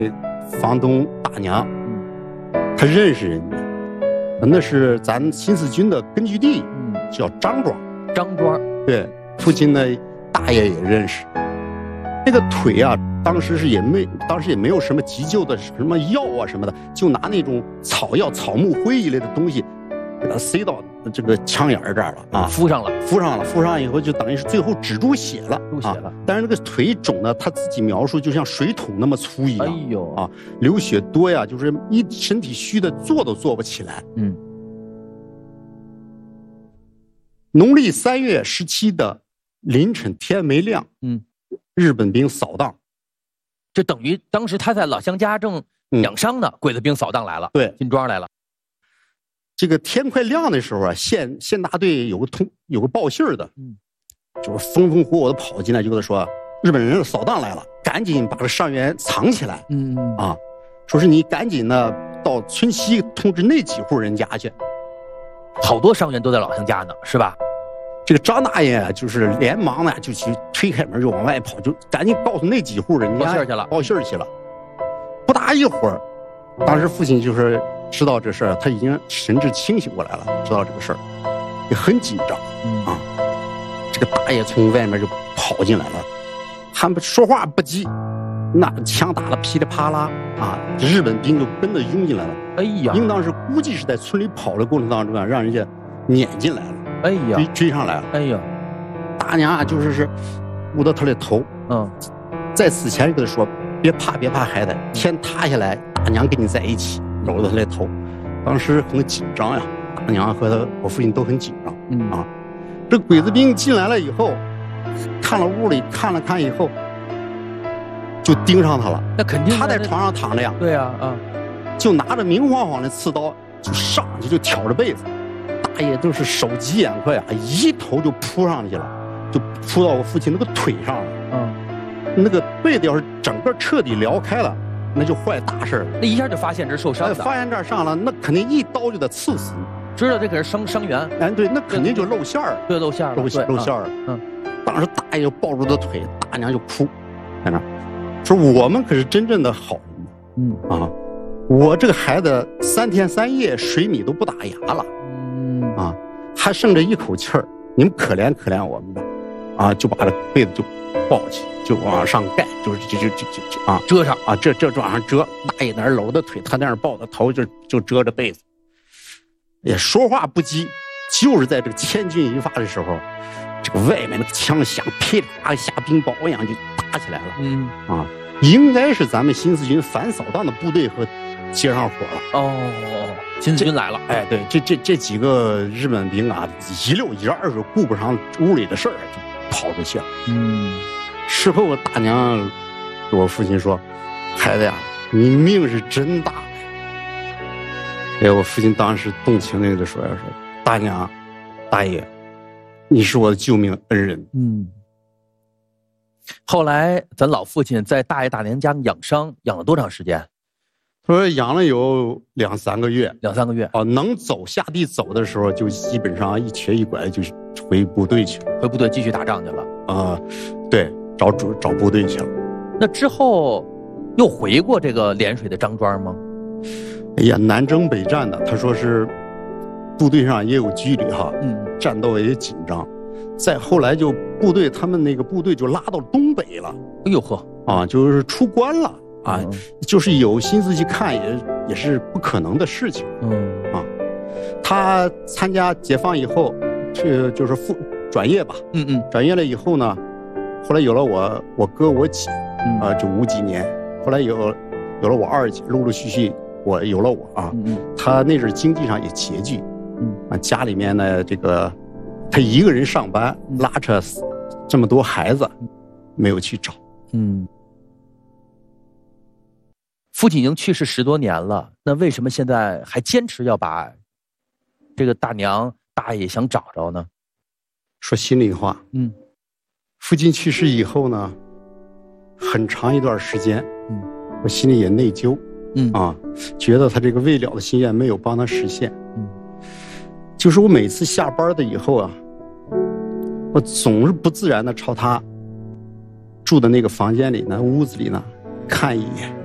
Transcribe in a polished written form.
房东大娘，他认识人家，那是咱新四军的根据地，叫张庄。 张庄， 对，父亲的大爷也认识。那个腿啊，当时也没有什么急救的什么药啊什么的，就拿那种草药、草木灰一类的东西，给他塞到这个枪眼这儿了啊，敷上以后就等于是最后止住血了，但是那个腿肿的，他自己描述就像水桶那么粗一样，哎呦啊，流血多呀，就是身体虚的坐都坐不起来。农历3月17的凌晨天没亮，日本兵扫荡， 这等于当时他在老乡家正养伤呢，鬼子兵扫荡来了， 对， 进庄来了。 这个天快亮的时候啊，县大队有个报信的，就是风风火火的跑进来，就跟他说日本人扫荡来了，赶紧把这伤员藏起来，说是你赶紧呢到村西通知那几户人家去。 好多伤员都在老乡家呢，是吧？ 这个张大爷就是连忙呢就去推开门就往外跑，就赶紧告诉那几户人家报信去了。不大一会儿，当时父亲就是知道这事儿，他已经神志清醒过来了，知道这个事儿，也很紧张啊。这个大爷从外面就跑进来了，还说话不急，那枪打了噼里啪啦啊，日本兵就跟着拥进来了。哎呀，应当是估计是在村里跑的过程当中啊，让人家撵进来了。哎呀，追上来了。哎呀，大娘啊，就是捂着他的头，在死前就跟他说：“别怕，孩子，天塌下来，大娘跟你在一起。”搂着他的头，当时很紧张呀，大娘和我父亲都很紧张。啊，这鬼子兵进来了以后，看了屋里看了看以后，就盯上他了。 那肯定， 他在床上躺着呀。 对啊， 就拿着明晃晃的刺刀就上去就挑着被子，大爷就是手疾眼快啊，一头就扑上去了，就扑到我父亲那个腿上了。那个被子要是整个彻底撩开了，那就坏大事了。 那一下就发现这是受伤的， 发现这儿上了，那肯定一刀就得刺死你。 知道这可是伤员。 对，那肯定就露馅儿。 对，露馅儿了。当时大爷就抱住他腿，大娘就哭，在那说我们可是真正的好人。我这个孩子3天3夜水米都不打牙了，还剩着一口气儿，你们可怜我们吧，就把这被子就抱起，就往上盖，就是遮上啊，这往上遮。大爷在那搂着腿，他在那抱着头，就遮着被子，也说话不急。就是在这个千钧一发的时候，这个外面那个枪响，噼里啪啦下冰雹一样就打起来了。应该是咱们新四军反扫荡的部队和接上火了。 新四军来了。 哎，对，这几个日本兵啊，一溜一二就顾不上屋里的事儿，就跑出去了。事后我大娘对我父亲说：“孩子呀，你命是真大呀。”哎，我父亲当时动情的就说：“大娘，大爷，你是我的救命恩人。” 后来咱老父亲在大爷大娘家养伤，养了多长时间？ 他说养了有2、3个月。 2、3个月能走下地走的时候，就基本上一瘸一拐就回部队去了。 回部队继续打仗去了。 对，找部队去了。 那之后又回过这个涟水的张庄吗？ 哎呀，南征北战的，他说是部队上也有纪律哈，战斗也紧张。再后来就他们那个部队就拉到东北了。 哎呦呵， 就是出关了啊，就是有心思去看也是不可能的事情。他参加解放以后，就是转业吧。转业了以后呢，后来有了我哥我姐，就50几年，后来有了我2姐，陆陆续续我有了我啊。他那阵经济上也拮据，家里面呢这个。他一个人上班，拉扯这么多孩子，没有去找。 父亲已经去世10多年了，那为什么现在还坚持要把这个大娘大爷想找着呢？ 说心里话，父亲去世以后呢，很长一段时间，我心里也内疚，觉得他这个未了的心愿没有帮他实现。就是我每次下班的以后啊，我总是不自然的朝他住的那个房间里呢、屋子里呢看一眼。